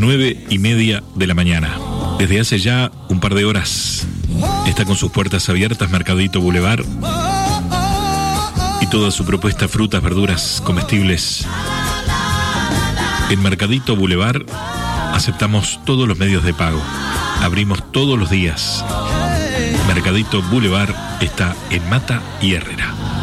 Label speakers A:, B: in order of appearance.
A: 9:30 de la mañana. Desde hace ya un par de horas está con sus puertas abiertas Mercadito Boulevard y toda su propuesta, frutas, verduras, comestibles. En Mercadito Boulevard aceptamos todos los medios de pago. Abrimos todos los días. Mercadito Boulevard está en Mata y Herrera.